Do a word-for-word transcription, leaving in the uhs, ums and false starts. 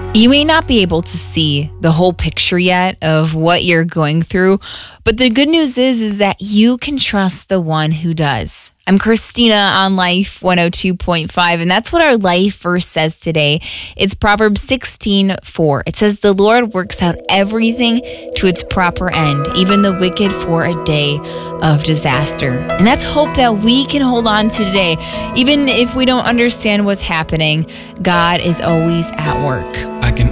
You may not be able to see the whole picture yet of what you're going through, but the good news is, is that you can trust the one who does. I'm Christina on Life one oh two point five, and that's what our life verse says today. It's Proverbs sixteen four. It says, "The Lord works out everything to its proper end, even the wicked for a day of disaster." And that's hope that we can hold on to today. Even if we don't understand what's happening, God is always at work. I can